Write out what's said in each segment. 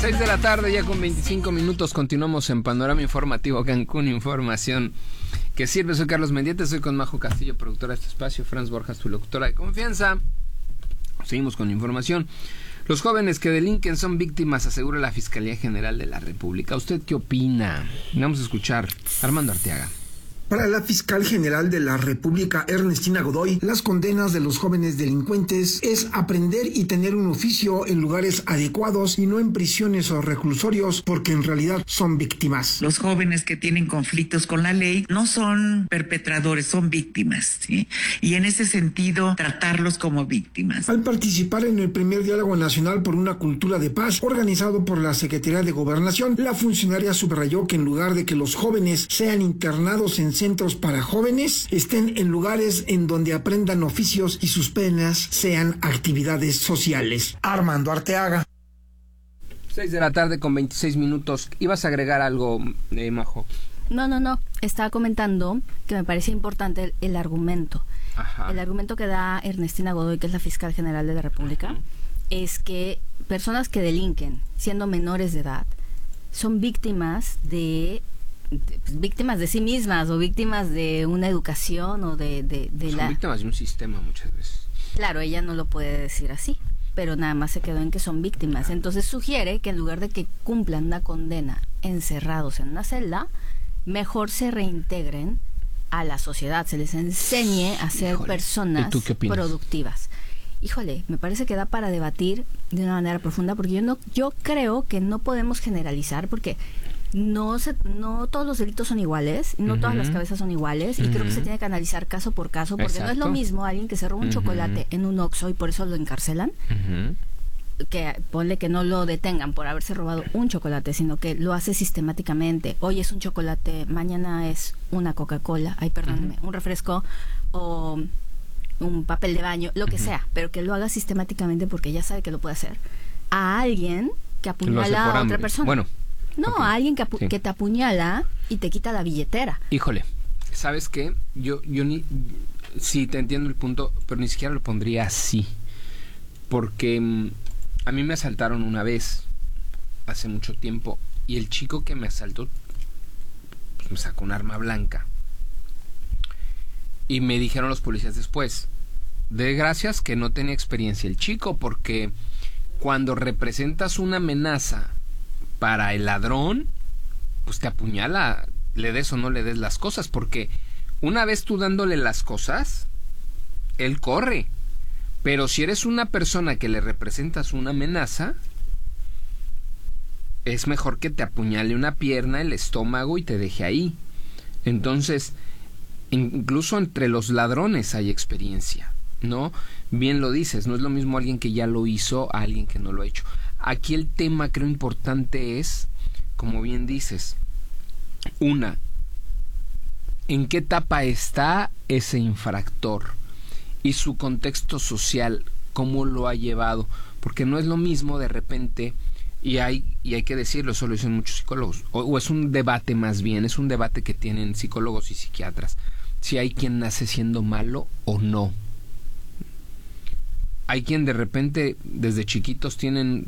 6 de la tarde, ya con 25 minutos, continuamos en Panorama Informativo Cancún, información que sirve. Soy Carlos Mendieta, soy con Majo Castillo, productora de este espacio, Franz Borjas, tu locutora de confianza. Seguimos con información. Los jóvenes que delinquen son víctimas, asegura la Fiscalía General de la República. ¿Usted qué opina? Vamos a escuchar a Armando Arteaga. Para la fiscal general de la República, Ernestina Godoy, las condenas de los jóvenes delincuentes es aprender y tener un oficio en lugares adecuados y no en prisiones o reclusorios, porque en realidad son víctimas. Los jóvenes que tienen conflictos con la ley no son perpetradores, son víctimas, ¿sí? Y en ese sentido, tratarlos como víctimas. Al participar en el primer diálogo nacional por una cultura de paz, organizado por la Secretaría de Gobernación, la funcionaria subrayó que en lugar de que los jóvenes sean internados en centros para jóvenes, estén en lugares en donde aprendan oficios y sus penas sean actividades sociales. Armando Arteaga. 6 de la tarde con 26 minutos. ¿Ibas a agregar algo, Majo? No. Estaba comentando que me parece importante el argumento. Ajá. El argumento que da Ernestina Godoy, que es la fiscal general de la República, ajá, es que personas que delinquen siendo menores de edad son víctimas de sí mismas o víctimas de una educación o de son víctimas de un sistema muchas veces. Claro, ella no lo puede decir así, pero nada más se quedó en que son víctimas. Entonces sugiere que en lugar de que cumplan una condena encerrados en una celda, mejor se reintegren a la sociedad, se les enseñe a ser personas productivas. Híjole, me parece que da para debatir de una manera profunda, porque yo creo que no podemos generalizar, porque no todos los delitos son iguales, no todas las cabezas son iguales, y creo que se tiene que analizar caso por caso, porque no es lo mismo alguien que se roba un chocolate en un Oxxo y por eso lo encarcelan, que ponle que no lo detengan por haberse robado un chocolate, sino que lo hace sistemáticamente. Hoy es un chocolate, mañana es una Coca-Cola, un refresco o un papel de baño, lo que sea, pero que lo haga sistemáticamente porque ya sabe que lo puede hacer. A alguien que apuñala a otra persona. Bueno. No, a alguien que te apuñala y te quita la billetera. Híjole, ¿sabes qué? Yo sí te entiendo el punto, pero ni siquiera lo pondría así. Porque a mí me asaltaron una vez, hace mucho tiempo, y el chico que me asaltó pues, me sacó un arma blanca. Y me dijeron los policías después, de gracias que no tenía experiencia el chico, porque cuando representas una amenaza para el ladrón, pues te apuñala, le des o no le des las cosas, porque una vez tú dándole las cosas, él corre. Pero si eres una persona que le representas una amenaza, es mejor que te apuñale una pierna, el estómago y te deje ahí. Entonces, incluso entre los ladrones hay experiencia, ¿no? Bien lo dices, no es lo mismo alguien que ya lo hizo a alguien que no lo ha hecho. Aquí el tema creo importante es, como bien dices, ¿en qué etapa está ese infractor? Y su contexto social, ¿cómo lo ha llevado? Porque no es lo mismo de repente, y hay que decirlo, eso lo dicen muchos psicólogos, o es un debate más bien, es un debate que tienen psicólogos y psiquiatras, si hay quien nace siendo malo o no. Hay quien de repente desde chiquitos tienen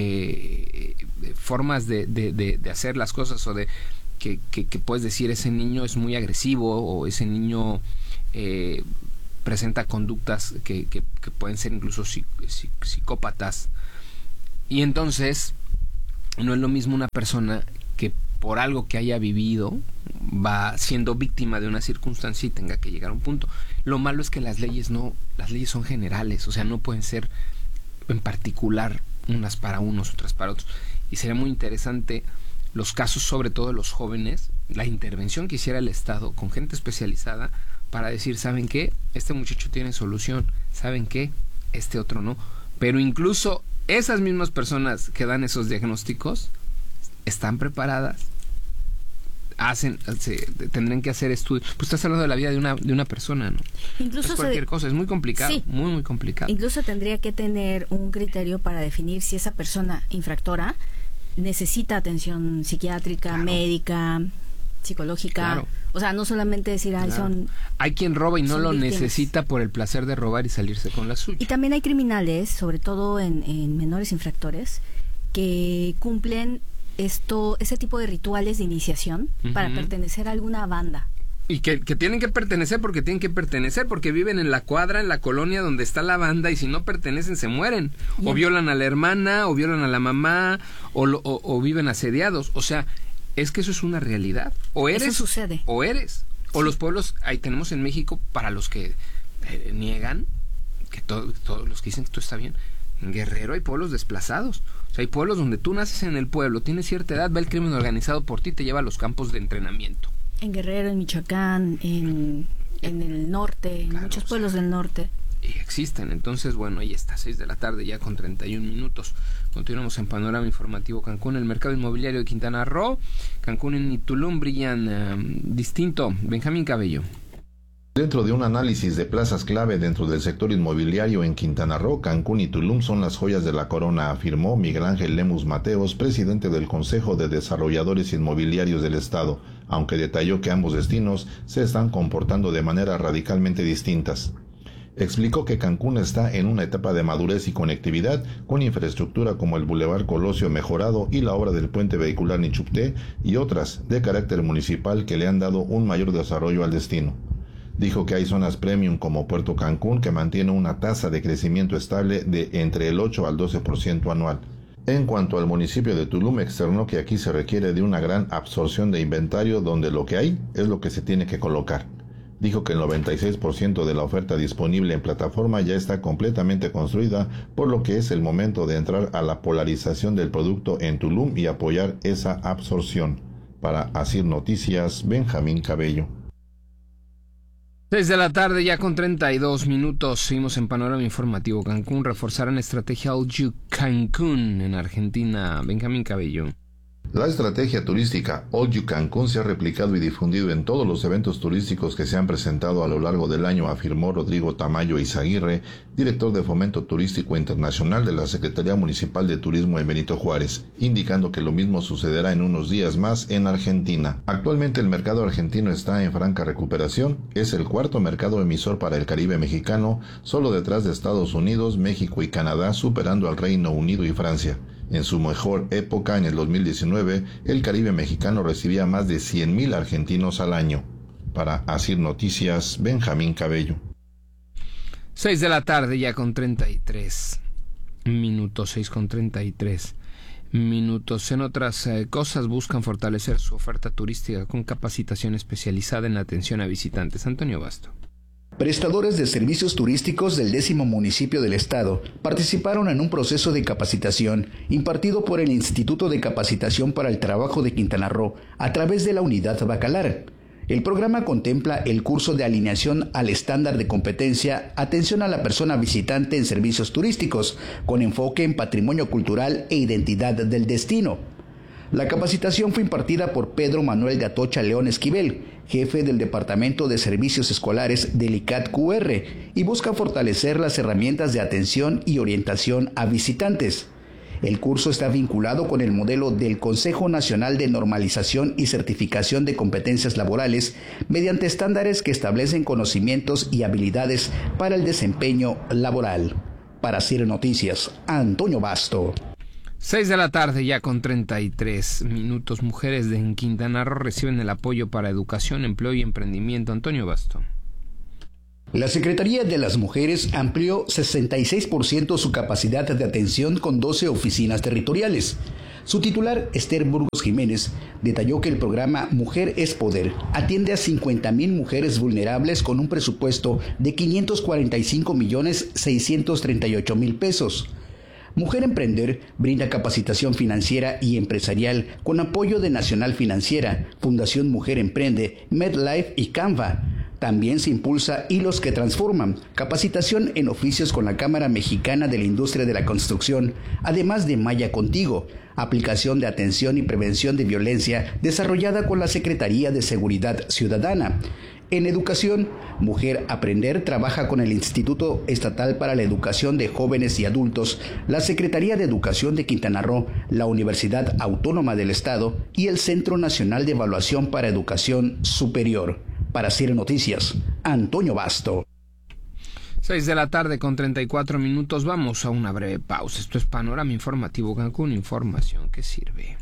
formas de hacer las cosas, o de que puedes decir ese niño es muy agresivo, o ese niño presenta conductas que pueden ser incluso psicópatas. Y entonces no es lo mismo una persona que por algo que haya vivido va siendo víctima de una circunstancia y tenga que llegar a un punto. Lo malo es que las leyes son generales, o sea, no pueden ser en particular unas para unos, otras para otros. Y sería muy interesante los casos, sobre todo de los jóvenes, la intervención que hiciera el Estado con gente especializada para decir, ¿saben qué? Este muchacho tiene solución, ¿saben qué? Este otro no. Pero incluso esas mismas personas que dan esos diagnósticos están preparadas, tendrán que hacer estudios. Pues estás hablando de la vida de una persona, ¿no? Incluso es cualquier cosa, es muy complicado, sí, muy, muy complicado. Incluso tendría que tener un criterio para definir si esa persona infractora necesita atención psiquiátrica, claro, médica, psicológica. Claro. O sea, no solamente decir, claro, hay quien roba y no lo víctimas. Necesita por el placer de robar y salirse con la suya. Y también hay criminales, sobre todo en menores infractores, que cumplen ese tipo de rituales de iniciación para pertenecer a alguna banda. Y que tienen que pertenecer porque viven en la cuadra, en la colonia donde está la banda, y si no pertenecen se mueren. O violan a la hermana, o violan a la mamá, o viven asediados. O sea, es que eso es una realidad. O eres, eso sucede. O eres. O los pueblos, ahí tenemos en México, para los que niegan, que todos los que dicen que todo está bien, en Guerrero hay pueblos desplazados. O sea, hay pueblos donde tú naces en el pueblo, tienes cierta edad, va el crimen organizado por ti, te lleva a los campos de entrenamiento. En Guerrero, en Michoacán, en el norte, en muchos pueblos del norte. Y existen. Entonces, bueno, ahí está, 6 de la tarde ya con 31 minutos. Continuamos en Panorama Informativo Cancún. El mercado inmobiliario de Quintana Roo, Cancún y Tulum brillan distinto. Benjamín Cabello. Dentro de un análisis de plazas clave dentro del sector inmobiliario en Quintana Roo, Cancún y Tulum son las joyas de la corona, afirmó Miguel Ángel Lemus Mateos, presidente del Consejo de Desarrolladores Inmobiliarios del Estado, aunque detalló que ambos destinos se están comportando de manera radicalmente distintas. Explicó que Cancún está en una etapa de madurez y conectividad, con infraestructura como el Boulevard Colosio mejorado y la obra del puente vehicular Nichupté y otras de carácter municipal que le han dado un mayor desarrollo al destino. Dijo que hay zonas premium como Puerto Cancún que mantiene una tasa de crecimiento estable de entre el 8 al 12% anual. En cuanto al municipio de Tulum, externó que aquí se requiere de una gran absorción de inventario donde lo que hay es lo que se tiene que colocar. Dijo que el 96% de la oferta disponible en plataforma ya está completamente construida, por lo que es el momento de entrar a la polarización del producto en Tulum y apoyar esa absorción. Para Asir Noticias, Benjamín Cabello. 6 de la tarde ya con 32 minutos. Seguimos en Panorama Informativo Cancún. Reforzarán estrategia All You Cancún en Argentina. Benjamín Cabello. La estrategia turística All You Cancún se ha replicado y difundido en todos los eventos turísticos que se han presentado a lo largo del año, afirmó Rodrigo Tamayo Izaguirre, director de Fomento Turístico Internacional de la Secretaría Municipal de Turismo en Benito Juárez, indicando que lo mismo sucederá en unos días más en Argentina. Actualmente el mercado argentino está en franca recuperación, es el cuarto mercado emisor para el Caribe mexicano, solo detrás de Estados Unidos, México y Canadá, superando al Reino Unido y Francia. En su mejor época, en el 2019, el Caribe mexicano recibía más de 100,000 argentinos al año. Para Asir Noticias, Benjamín Cabello. 6 de la tarde ya con 33 minutos, 6 con 33 minutos. En otras cosas, buscan fortalecer su oferta turística con capacitación especializada en atención a visitantes. Antonio Basto. Prestadores de servicios turísticos del 10º municipio del estado participaron en un proceso de capacitación impartido por el Instituto de Capacitación para el Trabajo de Quintana Roo a través de la Unidad Bacalar. El programa contempla el curso de alineación al estándar de competencia Atención a la persona visitante en servicios turísticos, con enfoque en patrimonio cultural e identidad del destino. La capacitación fue impartida por Pedro Manuel de Atocha León Esquivel, jefe del Departamento de Servicios Escolares del ICAT QR, y busca fortalecer las herramientas de atención y orientación a visitantes. El curso está vinculado con el modelo del Consejo Nacional de Normalización y Certificación de Competencias Laborales mediante estándares que establecen conocimientos y habilidades para el desempeño laboral. Para CIR Noticias, Antonio Basto. 6 de la tarde ya con 33 minutos. Mujeres de Quintana Roo reciben el apoyo para educación, empleo y emprendimiento. Antonio Basto. La Secretaría de las Mujeres amplió 66% su capacidad de atención con 12 oficinas territoriales. Su titular, Esther Burgos Jiménez, detalló que el programa Mujer es Poder atiende a 50,000 mujeres vulnerables con un presupuesto de 545,638,000 pesos. Mujer Emprender brinda capacitación financiera y empresarial con apoyo de Nacional Financiera, Fundación Mujer Emprende, MedLife y Canva. También se impulsa Hilos que Transforman, capacitación en oficios con la Cámara Mexicana de la Industria de la Construcción, además de Maya Contigo, aplicación de atención y prevención de violencia desarrollada con la Secretaría de Seguridad Ciudadana. En educación, Mujer Aprender trabaja con el Instituto Estatal para la Educación de Jóvenes y Adultos, la Secretaría de Educación de Quintana Roo, la Universidad Autónoma del Estado y el Centro Nacional de Evaluación para Educación Superior. Para CIR Noticias, Antonio Basto. 6 de la tarde con 34 minutos. Vamos a una breve pausa. Esto es Panorama Informativo Cancún, información que sirve.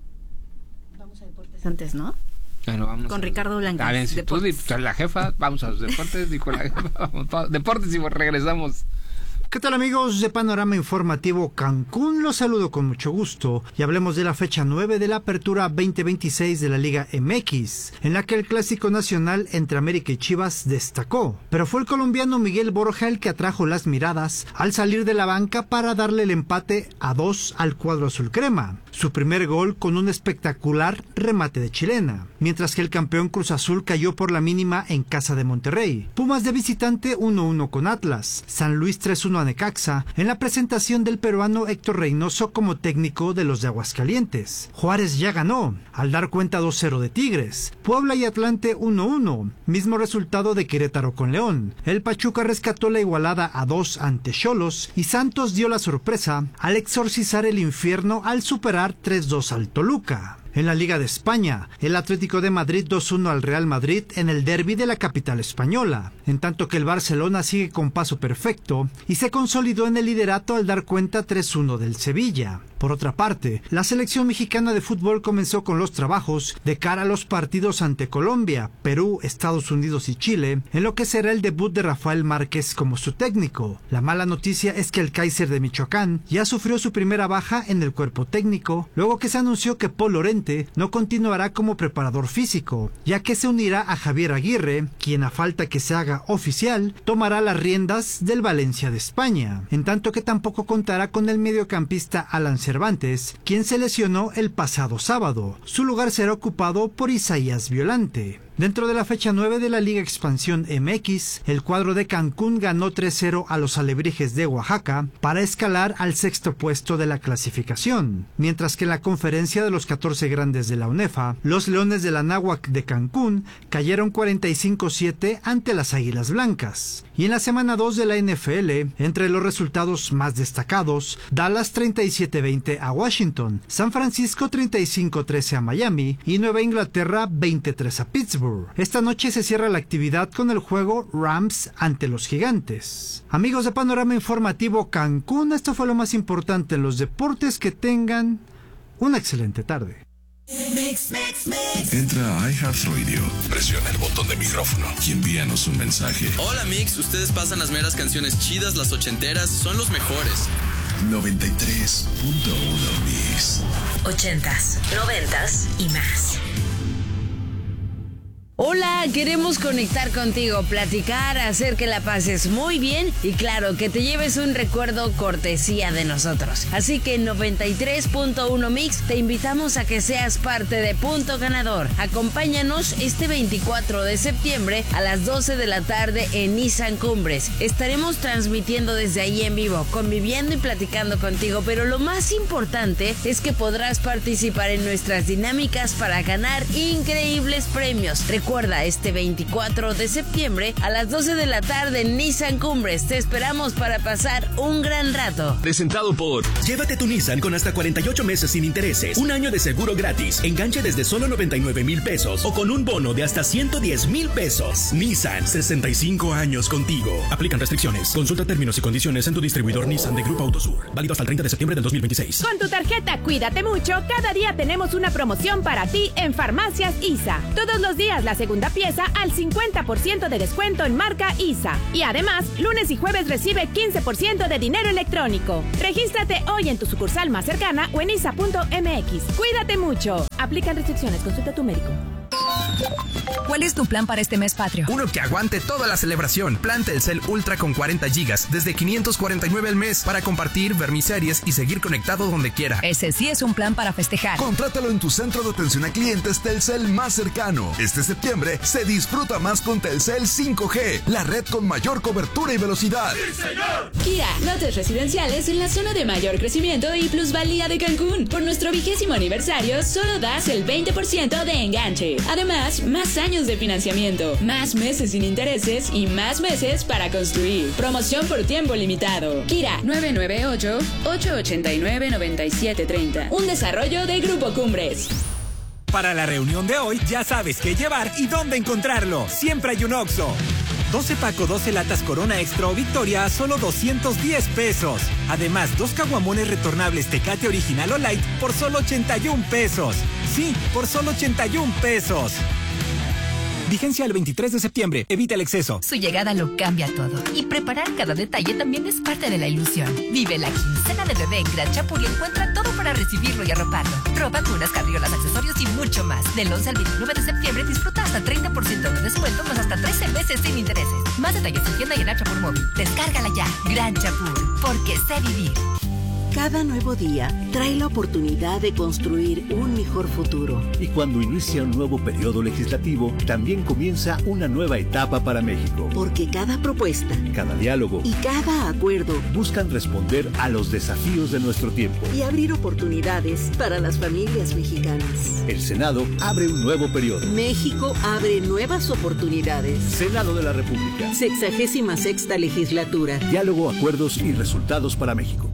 Vamos a deportes antes, ¿no? Bueno, vamos con Ricardo Blanca. A ver, si tú eres la jefa, vamos a los deportes. Dijo la jefa, vamos a deportes y regresamos. ¿Qué tal, amigos de Panorama Informativo Cancún? Los saludo con mucho gusto y hablemos de la fecha 9 de la Apertura 2026 de la Liga MX, en la que el clásico nacional entre América y Chivas destacó. Pero fue el colombiano Miguel Borja el que atrajo las miradas al salir de la banca para darle el empate a 2 al cuadro azul crema. Su primer gol con un espectacular remate de chilena, mientras que el campeón Cruz Azul cayó por la mínima en casa de Monterrey. Pumas de visitante 1-1 con Atlas, San Luis 3-1 a Necaxa, en la presentación del peruano Héctor Reynoso como técnico de los de Aguascalientes. Juárez ya ganó, al dar cuenta 2-0 de Tigres. Puebla y Atlante 1-1, mismo resultado de Querétaro con León. El Pachuca rescató la igualada a 2 ante Xolos y Santos dio la sorpresa al exorcizar el infierno al superar 3-2 al Toluca. En la Liga de España, el Atlético de Madrid 2-1 al Real Madrid en el derbi de la capital española, en tanto que el Barcelona sigue con paso perfecto y se consolidó en el liderato al dar cuenta 3-1 del Sevilla. Por otra parte, la selección mexicana de fútbol comenzó con los trabajos de cara a los partidos ante Colombia, Perú, Estados Unidos y Chile, en lo que será el debut de Rafael Márquez como su técnico. La mala noticia es que el Kaiser de Michoacán ya sufrió su primera baja en el cuerpo técnico, luego que se anunció que Paul Lorente no continuará como preparador físico, ya que se unirá a Javier Aguirre, quien a falta que se haga oficial, tomará las riendas del Valencia de España, en tanto que tampoco contará con el mediocampista Alan Cervantes, quien se lesionó el pasado sábado. Su lugar será ocupado por Isaías Violante. Dentro de la fecha 9 de la Liga Expansión MX, el cuadro de Cancún ganó 3-0 a los Alebrijes de Oaxaca para escalar al sexto puesto de la clasificación, mientras que en la conferencia de los 14 grandes de la UNEFA, los Leones de la Náhuac de Cancún cayeron 45-7 ante las Águilas Blancas. Y en la semana 2 de la NFL, entre los resultados más destacados, Dallas 37-20 a Washington, San Francisco 35-13 a Miami y Nueva Inglaterra 23 a Pittsburgh. Esta noche se cierra la actividad con el juego Rams ante los Gigantes. Amigos de Panorama Informativo Cancún, esto fue lo más importante en los deportes. Que tengan una excelente tarde. Entra a iHeartRadio, presiona el botón de micrófono y envíanos un mensaje. Hola Mix, ustedes pasan las meras canciones chidas, las ochenteras, son los mejores. 93.1 Mix. 80s, 90s y más. Hola, queremos conectar contigo, platicar, hacer que la pases muy bien y claro, que te lleves un recuerdo cortesía de nosotros. Así que en 93.1 Mix te invitamos a que seas parte de Punto Ganador. Acompáñanos este 24 de septiembre a las 12 de la tarde en Nissan Cumbres. Estaremos transmitiendo desde ahí en vivo, conviviendo y platicando contigo, pero lo más importante es que podrás participar en nuestras dinámicas para ganar increíbles premios. Recuerda, este 24 de septiembre a las 12 de la tarde en Nissan Cumbres. Te esperamos para pasar un gran rato. Presentado por... Llévate tu Nissan con hasta 48 meses sin intereses, un año de seguro gratis, enganche desde solo 99,000 pesos o con un bono de hasta 110,000 pesos. Nissan, 65 años contigo. Aplican restricciones. Consulta términos y condiciones en tu distribuidor Nissan de Grupo Autosur. Válido hasta el 30 de septiembre del 2026. Con tu tarjeta Cuídate Mucho, cada día tenemos una promoción para ti en Farmacias ISA. Todos los días la segunda pieza al 50% de descuento en marca ISA. Y además, lunes y jueves recibe 15% de dinero electrónico. Regístrate hoy en tu sucursal más cercana o en isa.mx. Cuídate mucho. Aplican restricciones. Consulta a tu médico. ¿Cuál es tu plan para este mes patrio? Uno que aguante toda la celebración. Plan Telcel Ultra con 40 gigas, desde 549 al mes, para compartir, ver mis series y seguir conectado donde quiera. Ese sí es un plan para festejar. Contrátalo en tu centro de atención a clientes Telcel más cercano. Este septiembre se disfruta más con Telcel 5G, la red con mayor cobertura y velocidad. ¡Sí, señor! Kia, lotes residenciales en la zona de mayor crecimiento y plusvalía de Cancún. Por nuestro 20º aniversario, solo das el 20% de enganche. Además, más años de financiamiento, más meses sin intereses y más meses para construir. Promoción por tiempo limitado. Kira 998-889-9730. Un desarrollo de Grupo Cumbres. Para la reunión de hoy ya sabes qué llevar y dónde encontrarlo. Siempre hay un Oxxo. 12 Paco, 12 latas Corona Extra o Victoria a solo 210 pesos. Además, 2 caguamones retornables Tecate Original o Light por solo 81 pesos. Sí, por solo 81 pesos. Vigencia el 23 de septiembre. Evita el exceso. Su llegada lo cambia todo. Y preparar cada detalle también es parte de la ilusión. Vive la quincena de bebé en Gran Chapul y encuentra todo para recibirlo y arroparlo. Ropa, cunas, carriolas, accesorios y mucho más. Del 11 al 29 de septiembre disfruta hasta 30% de descuento más hasta 13 meses sin intereses. Más detalles en tienda y en App por móvil. Descárgala ya. Gran Chapul. Porque sé vivir. Cada nuevo día trae la oportunidad de construir un mejor futuro. Y cuando inicia un nuevo periodo legislativo, también comienza una nueva etapa para México. Porque cada propuesta, cada diálogo y cada acuerdo buscan responder a los desafíos de nuestro tiempo y abrir oportunidades para las familias mexicanas. El Senado abre un nuevo periodo. México abre nuevas oportunidades. Senado de la República. 66ª legislatura. Diálogo, acuerdos y resultados para México.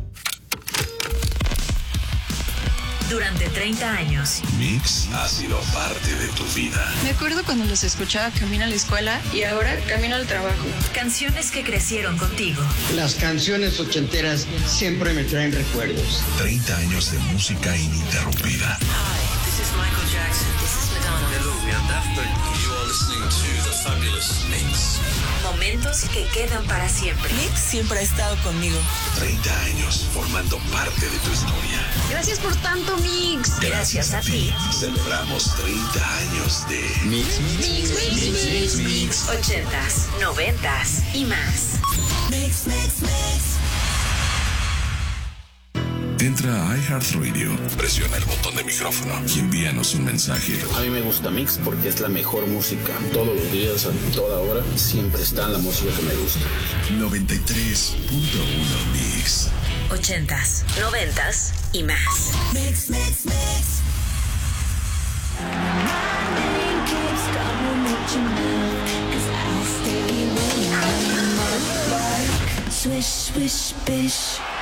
Durante 30 años. Mix ha sido parte de tu vida. Me acuerdo cuando los escuchaba camino a la escuela y ahora camino al trabajo. Canciones que crecieron contigo. Las canciones ochenteras siempre me traen recuerdos. 30 años de música ininterrumpida. Hi, this is Michael Jackson. This is Madonna. Hello, we are Daft Punk. You are listening to The Fabulous Mix. Momentos que quedan para siempre. Mix siempre ha estado conmigo. 30 años formando parte de tu historia. Gracias por tanto, Mix. Gracias a ti. Celebramos 30 años de Mix. 80s, 90s y más. Mix. Entra a iHeartRadio, presiona el botón de micrófono y envíanos un mensaje. A mí me gusta Mix porque es la mejor música. Todos los días, a toda hora, siempre está la música que me gusta. 93.1 Mix. 80s, 90s y más. Mix. Swish, swish, bish.